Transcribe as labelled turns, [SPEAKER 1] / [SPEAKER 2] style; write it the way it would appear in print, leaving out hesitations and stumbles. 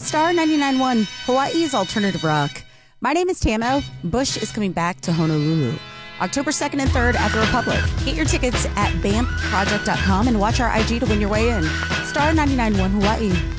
[SPEAKER 1] Star 99.1, Hawaii's alternative rock. My name is Tamo. Bush is coming back to Honolulu October 2nd and 3rd at the Republic. Get your tickets at BAMPproject.com and watch our IG to win your way in. Star 99.1 Hawaii.